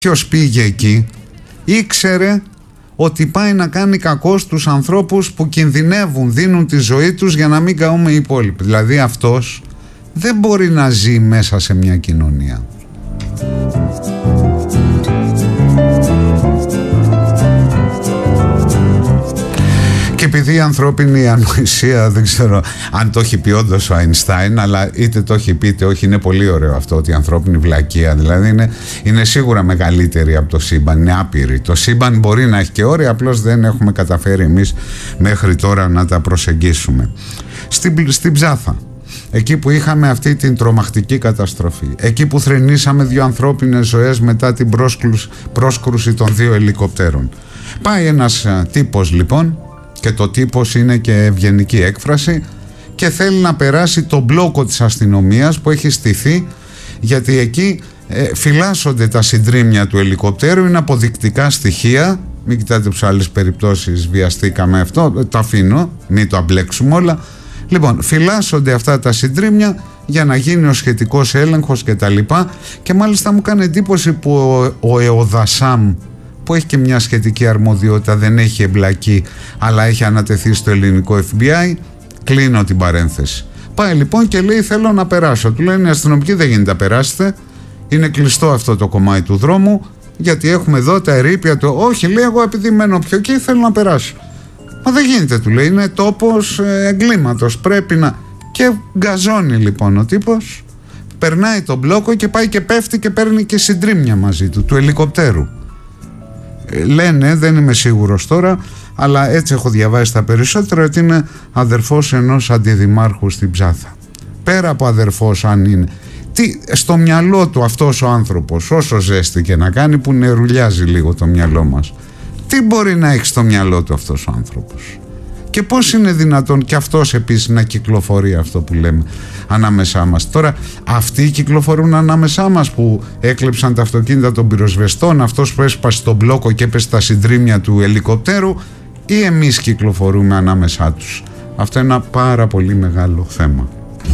Ποιος πήγε εκεί ήξερε ότι πάει να κάνει κακό στους ανθρώπους που κινδυνεύουν, δίνουν τη ζωή τους για να μην καούμε οι υπόλοιποι. Δηλαδή αυτός δεν μπορεί να ζει μέσα σε μια κοινωνία. Και επειδή η ανθρώπινη ανοησία, δεν ξέρω αν το έχει πει όντως ο Αϊνστάιν, αλλά είτε το έχει πει είτε όχι, είναι πολύ ωραίο αυτό, ότι η ανθρώπινη βλακεία δηλαδή είναι σίγουρα μεγαλύτερη από το σύμπαν, είναι άπειρη. Το σύμπαν μπορεί να έχει και όρια, απλώς δεν έχουμε καταφέρει εμείς μέχρι τώρα να τα προσεγγίσουμε. Στην Ψάθα, εκεί που είχαμε αυτή την τρομακτική καταστροφή, εκεί που θρηνήσαμε 2 ανθρώπινες ζωές μετά την πρόσκρουση των 2 ελικοπτέρων, πάει ένας τύπος λοιπόν, και το τύπος είναι και ευγενική έκφραση, και θέλει να περάσει τον μπλόκο της αστυνομίας που έχει στηθεί, γιατί εκεί φυλάσσονται τα συντρίμμια του ελικοπτέρου, είναι αποδεικτικά στοιχεία. Μην κοιτάτε τους άλλες περιπτώσεις, βιαστήκαμε αυτό, το αφήνω, μην το αμπλέξουμε όλα. Λοιπόν, φυλάσσονται αυτά τα συντρίμμια για να γίνει ο σχετικός έλεγχος και τα λοιπά. Και μάλιστα μου κάνει εντύπωση που ο ΕΟΔΑΣΑΜ, που έχει και μια σχετική αρμοδιότητα, δεν έχει εμπλακεί, αλλά έχει ανατεθεί στο ελληνικό FBI. Κλείνω την παρένθεση. Πάει λοιπόν και λέει θέλω να περάσω. Του λένε οι αστυνομικοί δεν γίνεται να περάσετε, είναι κλειστό αυτό το κομμάτι του δρόμου, γιατί έχουμε εδώ τα ερείπια του. Όχι, λέει, εγώ επειδή μένω πιο εκεί θέλω να περάσω. Μα δεν γίνεται, του λέει, είναι τόπος εγκλήματος, πρέπει να... Και γκαζώνει λοιπόν ο τύπος, περνάει τον μπλόκο και πάει και πέφτει και παίρνει και συντρίμμια μαζί του ελικοπτέρου. Λένε, δεν είμαι σίγουρος τώρα, αλλά έτσι έχω διαβάσει τα περισσότερα, ότι είναι αδερφός ενός αντιδημάρχου στην Ψάθα. Πέρα από αδερφός, αν είναι, τι στο μυαλό του αυτός ο άνθρωπος, όσο ζέστη και να κάνει, που νερουλιάζει λίγο το μυαλό μας, τι μπορεί να έχει στο μυαλό του αυτός ο άνθρωπος? Και πώς είναι δυνατόν και αυτός επίσης να κυκλοφορεί, αυτό που λέμε, ανάμεσά μας? Τώρα αυτοί κυκλοφορούν ανάμεσά μας που έκλεψαν τα αυτοκίνητα των πυροσβεστών, αυτός που έσπασε τον μπλόκο και έπεσε στα συντρίμμια του ελικοπτέρου, ή εμείς κυκλοφορούμε ανάμεσά τους? Αυτό είναι ένα πάρα πολύ μεγάλο θέμα.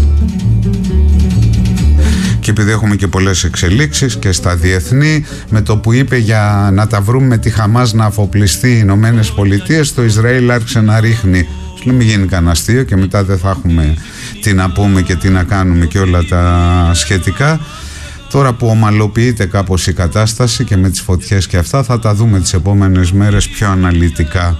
Και επειδή έχουμε και πολλές εξελίξεις και στα διεθνή, με το που είπε για να τα βρούμε με τη Χαμάς να αφοπλιστεί οι Ηνωμένες Πολιτείες, το Ισραήλ άρχισε να ρίχνει. Σου μην γίνει κανένα αστείο και μετά δεν θα έχουμε τι να πούμε και τι να κάνουμε και όλα τα σχετικά. Τώρα που ομαλοποιείται κάπως η κατάσταση και με τις φωτιές και αυτά, θα τα δούμε τις επόμενες μέρες πιο αναλυτικά.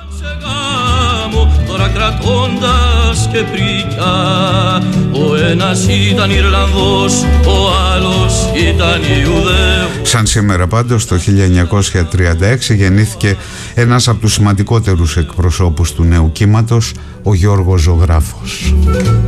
Και πρίκια, ο ένας ήταν Ιρλανδός, ο άλλος ήταν Ιουδαίος. Σαν σήμερα πάντως το 1936 γεννήθηκε ένας από τους σημαντικότερους εκπροσώπους του νέου κύματος, ο Γιώργος Ζωγράφος.